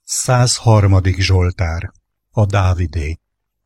103. Zsoltár, a Dávidé.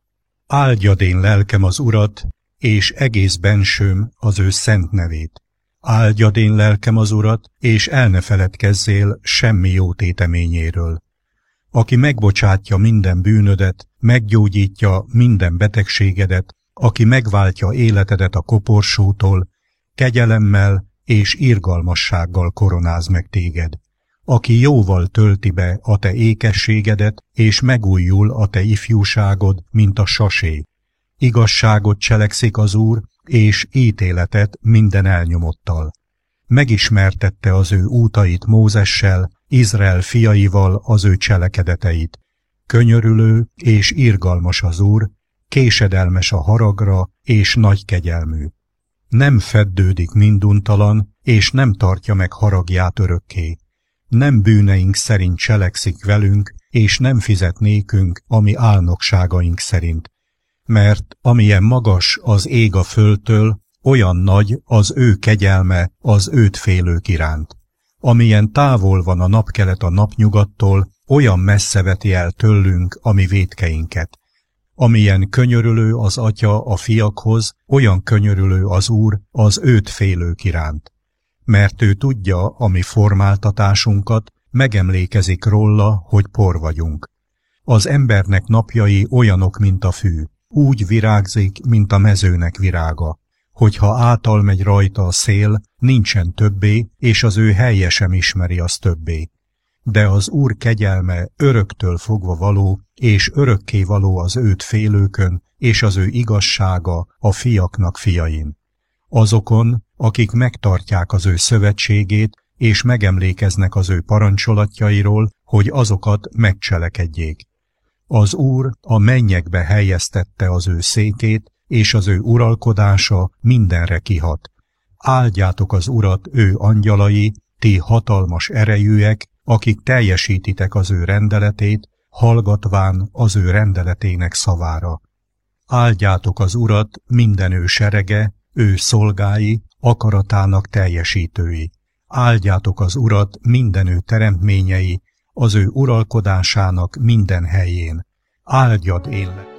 Áldjad én lelkem az Urat, és egész bensőm az ő szent nevét. Áldjad én lelkem az Urat, és el ne feledkezzél semmi jó téteményéről. Aki megbocsátja minden bűnödet, meggyógyítja minden betegségedet, aki megváltja életedet a koporsótól, kegyelemmel és irgalmassággal koronáz meg téged. Aki jóval tölti be a te ékességedet, és megújul a te ifjúságod, mint a sasé. Igazságot cselekszik az Úr, és ítéletet minden elnyomottal. Megismertette az ő útait Mózessel, Izrael fiaival az ő cselekedeteit. Könyörülő és irgalmas az Úr, késedelmes a haragra és nagy kegyelmű. Nem feddődik minduntalan, és nem tartja meg haragját örökké. Nem bűneink szerint cselekszik velünk, és nem fizet nékünk a mi álnokságaink szerint. Mert amilyen magas az ég a földtől, olyan nagy az ő kegyelme az őt félők iránt. Amilyen távol van a napkelet a napnyugattól, olyan messze veti el tőlünk a mi vétkeinket. Amilyen könyörülő az Atya a fiakhoz, olyan könyörülő az Úr az őt félők iránt. Mert ő tudja a mi formáltatásunkat, megemlékezik róla, hogy por vagyunk. Az embernek napjai olyanok, mint a fű, úgy virágzik, mint a mezőnek virága. Hogyha átalmegy rajta a szél, nincsen többé, és az ő helye sem ismeri azt többé. De az Úr kegyelme öröktől fogva való, és örökké való az őt félőkön, és az ő igazsága a fiaknak fiain. Azokon, akik megtartják az ő szövetségét, és megemlékeznek az ő parancsolatjairól, hogy azokat megcselekedjék. Az Úr a mennyekbe helyeztette az ő székét, és az ő uralkodása mindenre kihat. Áldjátok az Urat, ő angyalai, ti hatalmas erejűek, akik teljesítitek az ő rendeletét, hallgatván az ő rendeletének szavára. Áldjátok az Urat, minden ő serege, ő szolgái, akaratának teljesítői. Áldjátok az Urat, minden ő teremtményei, az ő uralkodásának minden helyén. Áldjad én